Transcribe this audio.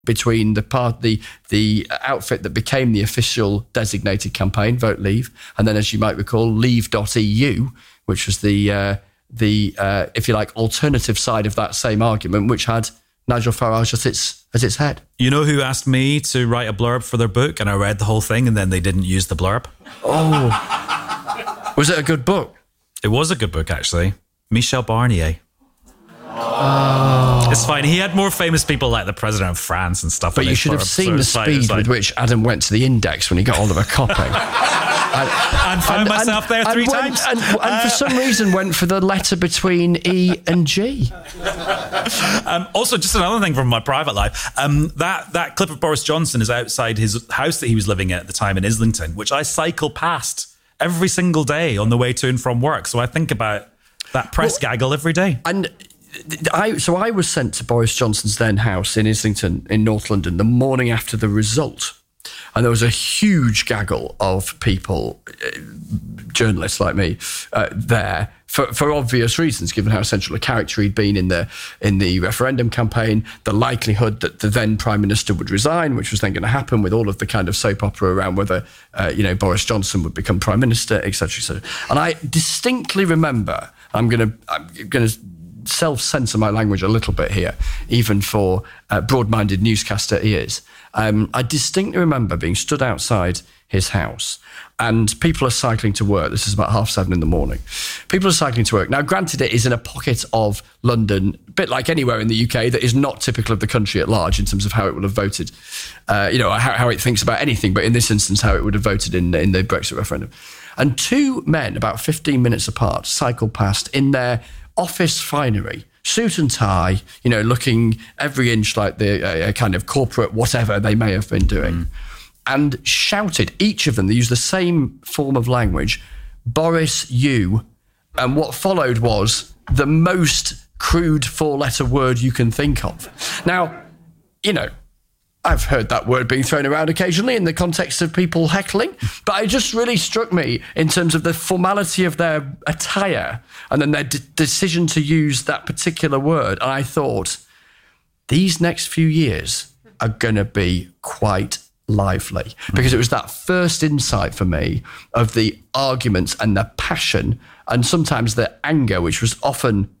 between the outfit that became the official designated campaign, Vote Leave, and then, as you might recall, Leave.eu, which was the if you like, alternative side of that same argument, which had Nigel Farage as its head. You know who asked me to write a blurb for their book, and I read the whole thing, and then they didn't use the blurb? Oh. Was it a good book? It was a good book, actually. Michel Barnier. Oh. It's fine. He had more famous people like the president of France and stuff. But you should have seen the speed with which Adam went to the index when he got hold of a copy. and found myself there three times. And for some reason went for the letter between E and G. Also, just another thing from my private life. That clip of Boris Johnson is outside his house that he was living at the time in Islington, which I cycle past every single day on the way to and from work. So I think about that press gaggle every day. And I was sent to Boris Johnson's then house in Islington in North London the morning after the result. And there was a huge gaggle of people, journalists like me, there for obvious reasons, given how central a character he'd been in the referendum campaign, the likelihood that the then Prime Minister would resign, which was then going to happen with all of the kind of soap opera around whether Boris Johnson would become Prime Minister, etc., etc. And I distinctly remember, I'm going to self-censor my language a little bit here, even for broad-minded newscaster ears. I distinctly remember being stood outside his house and people are cycling to work. This is about 7:30 in the morning. People are cycling to work. Now, granted, it is in a pocket of London, a bit like anywhere in the UK, that is not typical of the country at large in terms of how it would have voted, how it thinks about anything, but in this instance, how it would have voted in the Brexit referendum. And two men, about 15 minutes apart, cycled past in their office finery, suit and tie, looking every inch like the kind of corporate whatever they may have been doing, and shouted, each of them, they used the same form of language, Boris, you, and what followed was the most crude four-letter word you can think of. Now, I've heard that word being thrown around occasionally in the context of people heckling, but it just really struck me in terms of the formality of their attire and then their decision to use that particular word. And I thought, these next few years are going to be quite lively, because it was that first insight for me of the arguments and the passion and sometimes the anger, which was often